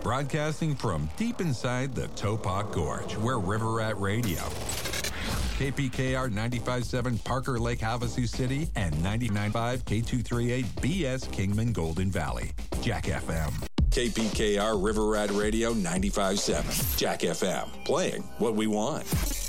Broadcasting from deep inside the Topok Gorge, where River Rat Radio. KPKR 95.7 Parker Lake, Havasu City, and 99.5 K238 BS Kingman Golden Valley. Jack FM. KPKR River Rat Radio 95.7. Jack FM. Playing what we want.